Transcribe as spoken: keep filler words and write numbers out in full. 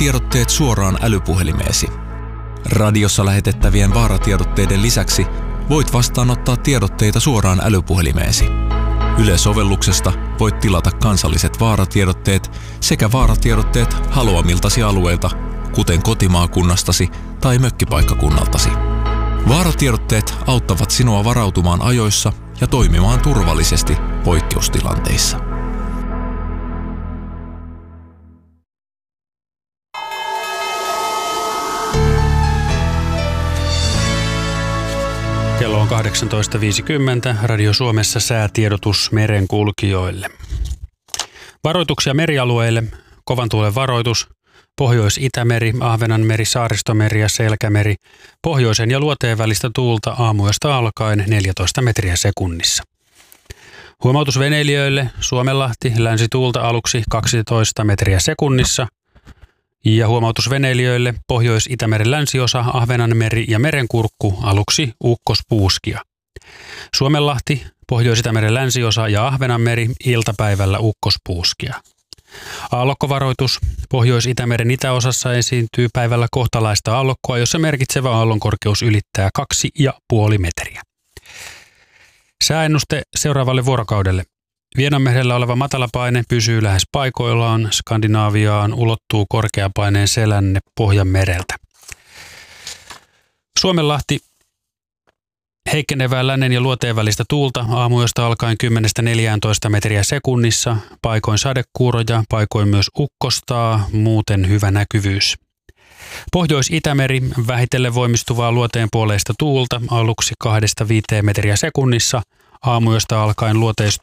Vaaratiedotteet suoraan älypuhelimeesi. Radiossa lähetettävien vaaratiedotteiden lisäksi voit vastaanottaa tiedotteita suoraan älypuhelimeesi. Yle-sovelluksesta voit tilata kansalliset vaaratiedotteet sekä vaaratiedotteet haluamiltasi alueilta, kuten kotimaakunnastasi tai mökkipaikkakunnaltasi. Vaaratiedotteet auttavat sinua varautumaan ajoissa ja toimimaan turvallisesti poikkeustilanteissa. Kello on kahdeksantoista viisikymmentä. Radio Suomessa säätiedotus merenkulkijoille. Varoituksia merialueille. Kovan tuulen varoitus. Pohjois-Itämeri, Ahvenanmeri, Saaristomeri ja Selkämeri. Pohjoisen ja luoteen välistä tuulta aamuyöstä alkaen neljätoista metriä sekunnissa. Huomautus veneilijöille. Suomenlahti, länsituulta aluksi kaksitoista metriä sekunnissa. Ja huomautus veneilijöille, Pohjois-Itämeren länsiosa, Ahvenanmeri ja Merenkurkku, aluksi ukkospuuskia. Suomenlahti, Pohjois-Itämeren länsiosa ja Ahvenanmeri, iltapäivällä ukkospuuskia. Aallokkovaroitus, Pohjois-Itämeren itäosassa esiintyy päivällä kohtalaista aallokkoa, jossa merkitsevä aallonkorkeus ylittää kaksi ja puoli metriä. Sääennuste seuraavalle vuorokaudelle. Vienanmerellä oleva matalapaine pysyy lähes paikoillaan. Skandinaaviaan ulottuu korkeapaineen selänne Pohjanmereltä. Suomenlahti, heikkenevää lännen ja luoteen välistä tuulta aamuyöstä alkaen kymmenestä neljääntoista metriä sekunnissa. Paikoin sadekuuroja, paikoin myös ukkostaa, muuten hyvä näkyvyys. Pohjois-Itämeri, vähitellen voimistuvaa luoteen puoleista tuulta, aluksi kahdesta viiteen metriä sekunnissa. Aamuyöstä alkaen